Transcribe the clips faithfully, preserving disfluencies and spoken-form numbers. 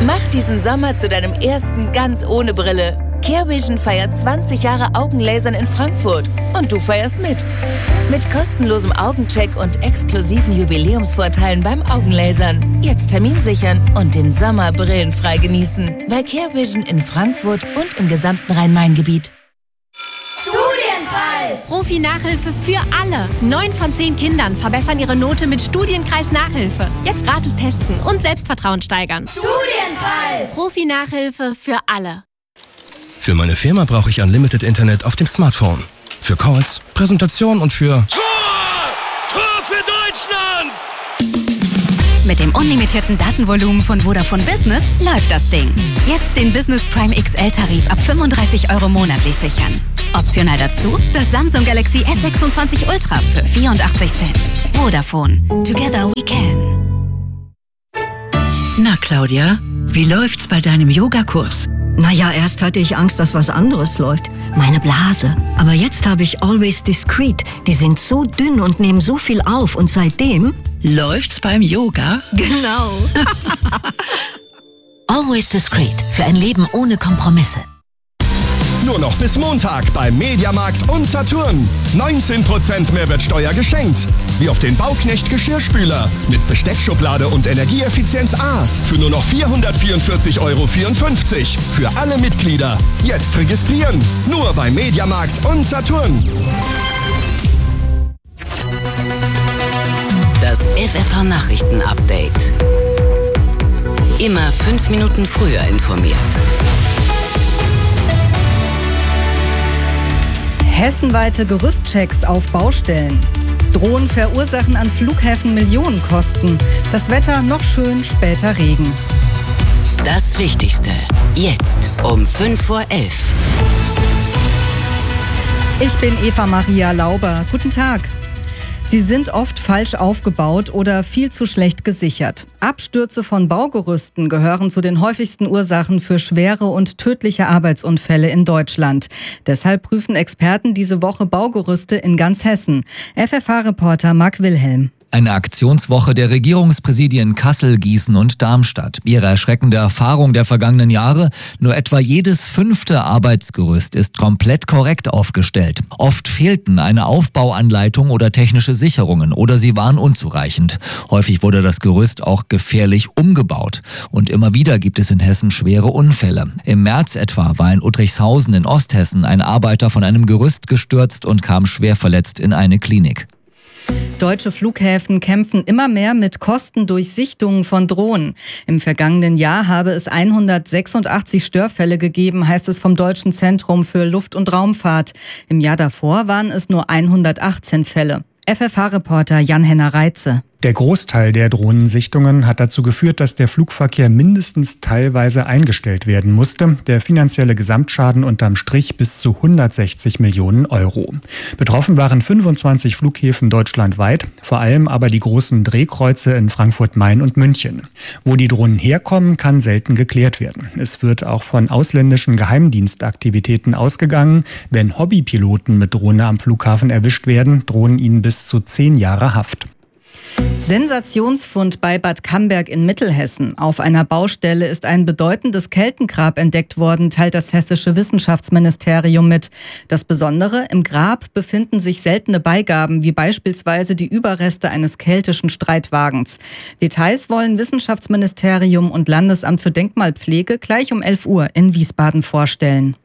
Mach diesen Sommer zu deinem ersten ganz ohne Brille. CareVision feiert zwanzig Jahre Augenlasern in Frankfurt und du feierst mit. Mit kostenlosem Augencheck und exklusiven Jubiläumsvorteilen beim Augenlasern. Jetzt Termin sichern und den Sommer brillenfrei genießen. Bei CareVision in Frankfurt und im gesamten Rhein-Main-Gebiet. Studienkreis! Profi-Nachhilfe für alle. Neun von zehn Kindern verbessern ihre Note mit Studienkreis-Nachhilfe. Jetzt gratis testen und Selbstvertrauen steigern. Studienkreis! Profi-Nachhilfe für alle. Für meine Firma brauche ich Unlimited Internet auf dem Smartphone. Für Calls, Präsentation und für... Tor! Tor für Deutschland! Mit dem unlimitierten Datenvolumen von Vodafone Business läuft das Ding. Jetzt den Business Prime X L-Tarif ab fünfunddreißig Euro monatlich sichern. Optional dazu das Samsung Galaxy S sechsundzwanzig Ultra für vierundachtzig Cent. Vodafone. Together we can. Na Claudia, wie läuft's bei deinem Yogakurs? Naja, erst hatte ich Angst, dass was anderes läuft. Meine Blase. Aber jetzt habe ich Always Discreet. Die sind so dünn und nehmen so viel auf. Und seitdem... Läuft's beim Yoga? Genau. Always Discreet. Für ein Leben ohne Kompromisse. Nur noch bis Montag beim Mediamarkt und Saturn. neunzehn Prozent Mehrwertsteuer geschenkt. Wie auf den Bauknecht Geschirrspüler. Mit Besteckschublade und Energieeffizienz A. Für nur noch vierhundertvierundvierzig Euro vierundfünfzig. Für alle Mitglieder. Jetzt registrieren. Nur beim Mediamarkt und Saturn. Das F F H-Nachrichten-Update. Immer fünf Minuten früher informiert. Hessenweite Gerüstchecks auf Baustellen. Drohnen verursachen an Flughäfen Millionenkosten. Das Wetter noch schön, später Regen. Das Wichtigste. Jetzt um fünf vor elf. Ich bin Eva Maria Lauber. Guten Tag. Sie sind oft falsch aufgebaut oder viel zu schlecht gesichert. Abstürze von Baugerüsten gehören zu den häufigsten Ursachen für schwere und tödliche Arbeitsunfälle in Deutschland. Deshalb prüfen Experten diese Woche Baugerüste in ganz Hessen. F F H-Reporter Marc Wilhelm. Eine Aktionswoche der Regierungspräsidien Kassel, Gießen und Darmstadt. Ihre erschreckende Erfahrung der vergangenen Jahre: Nur etwa jedes fünfte Arbeitsgerüst ist komplett korrekt aufgestellt. Oft fehlten eine Aufbauanleitung oder technische Sicherungen oder sie waren unzureichend. Häufig wurde das Gerüst auch gefährlich umgebaut. Und immer wieder gibt es in Hessen schwere Unfälle. Im März etwa war in Udrichshausen in Osthessen ein Arbeiter von einem Gerüst gestürzt und kam schwer verletzt in eine Klinik. Deutsche Flughäfen kämpfen immer mehr mit Kostendurchsichtungen von Drohnen. Im vergangenen Jahr habe es hundertsechsundachtzig Störfälle gegeben, heißt es vom Deutschen Zentrum für Luft- und Raumfahrt. Im Jahr davor waren es nur hundertachtzehn Fälle. F F H-Reporter Jan-Henner Reitze. Der Großteil der Drohnensichtungen hat dazu geführt, dass der Flugverkehr mindestens teilweise eingestellt werden musste. Der finanzielle Gesamtschaden unterm Strich bis zu hundertsechzig Millionen Euro. Betroffen waren fünfundzwanzig Flughäfen deutschlandweit, vor allem aber die großen Drehkreuze in Frankfurt-Main und München. Wo die Drohnen herkommen, kann selten geklärt werden. Es wird auch von ausländischen Geheimdienstaktivitäten ausgegangen. Wenn Hobbypiloten mit Drohne am Flughafen erwischt werden, drohen ihnen bis zu zehn Jahre Haft. Sensationsfund bei Bad Camberg in Mittelhessen. Auf einer Baustelle ist ein bedeutendes Keltengrab entdeckt worden, teilt das hessische Wissenschaftsministerium mit. Das Besondere: Im Grab befinden sich seltene Beigaben, wie beispielsweise die Überreste eines keltischen Streitwagens. Details wollen Wissenschaftsministerium und Landesamt für Denkmalpflege gleich um elf Uhr in Wiesbaden vorstellen.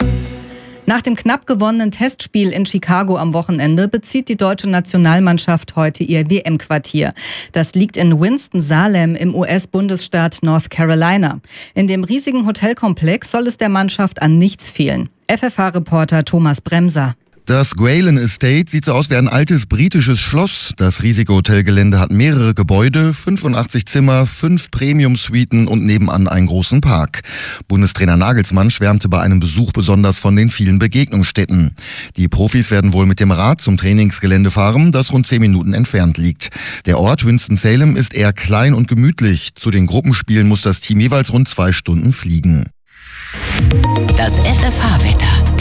Nach dem knapp gewonnenen Testspiel in Chicago am Wochenende bezieht die deutsche Nationalmannschaft heute ihr W M-Quartier. Das liegt in Winston-Salem im U S-Bundesstaat North Carolina. In dem riesigen Hotelkomplex soll es der Mannschaft an nichts fehlen. F F H-Reporter Thomas Bremser. Das Graylan Estate sieht so aus wie ein altes britisches Schloss. Das riesige Hotelgelände hat mehrere Gebäude, fünfundachtzig Zimmer, fünf Premium-Suiten und nebenan einen großen Park. Bundestrainer Nagelsmann schwärmte bei einem Besuch besonders von den vielen Begegnungsstätten. Die Profis werden wohl mit dem Rad zum Trainingsgelände fahren, das rund zehn Minuten entfernt liegt. Der Ort Winston-Salem ist eher klein und gemütlich. Zu den Gruppenspielen muss das Team jeweils rund zwei Stunden fliegen. Das F F H-Wetter.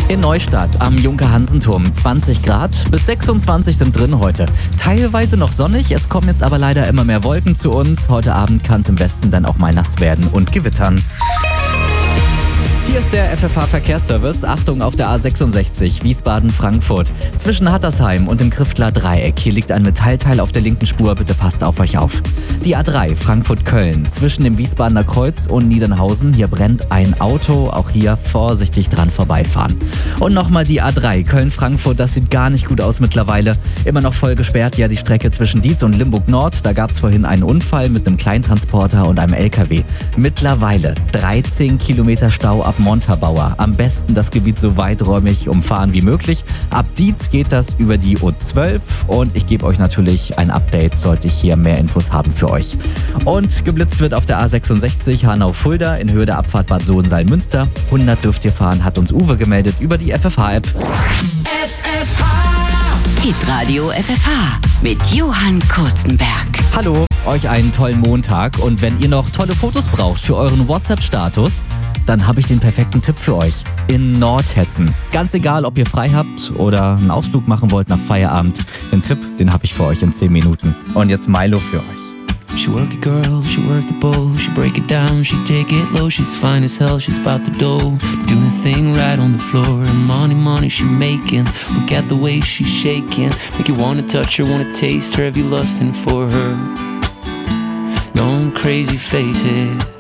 In Neustadt am Junker-Hansen-Turm zwanzig Grad, bis sechsundzwanzig sind drin heute. Teilweise noch sonnig, es kommen jetzt aber leider immer mehr Wolken zu uns. Heute Abend kann es im Westen dann auch mal nass werden und gewittern. Hier ist der F F H-Verkehrsservice. Achtung auf der A sechsundsechzig, Wiesbaden-Frankfurt. Zwischen Hattersheim und dem Kriftler Dreieck. Hier liegt ein Metallteil auf der linken Spur. Bitte passt auf euch auf. Die A drei, Frankfurt-Köln. Zwischen dem Wiesbadener Kreuz und Niedernhausen. Hier brennt ein Auto. Auch hier vorsichtig dran vorbeifahren. Und nochmal die A drei, Köln-Frankfurt. Das sieht gar nicht gut aus mittlerweile. Immer noch voll gesperrt. Ja, die Strecke zwischen Dietz und Limburg-Nord. Da gab es vorhin einen Unfall mit einem Kleintransporter und einem L K W. Mittlerweile dreizehn Kilometer Stau ab Montabaur. Am besten das Gebiet so weiträumig umfahren wie möglich. Ab Dietz geht das über die O zwölf und ich gebe euch natürlich ein Update, sollte ich hier mehr Infos haben für euch. Und geblitzt wird auf der A sechsundsechzig Hanau-Fulda in Höhe der Abfahrt Bad Sohn-Salmünster. hundert dürft ihr fahren, hat uns Uwe gemeldet über die F F H-App. F F H! Hitradio F F H mit Johann Kurzenberg. Hallo, euch einen tollen Montag und wenn ihr noch tolle Fotos braucht für euren WhatsApp-Status, dann habe ich den perfekten Tipp für euch. In Nordhessen. Ganz egal, ob ihr frei habt oder einen Ausflug machen wollt nach Feierabend. Den Tipp, den habe ich für euch in zehn Minuten. Und jetzt Milo für euch. She work it girl, she work the bowl, she break it down, she take it low, she's fine as hell, she's about the dough, doing the thing right on the floor, and money, money she making, look at the way she's shaking, make you wanna touch her, wanna taste her, have you lusting for her, going crazy, face it.